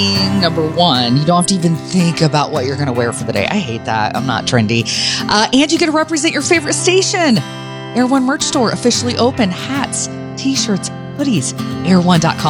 Number one, you don't have to even think about what you're going to wear for the day. I hate that. I'm not trendy. And you get to represent your favorite station. Air One merch store officially open. Hats, t-shirts, hoodies. Air1.com.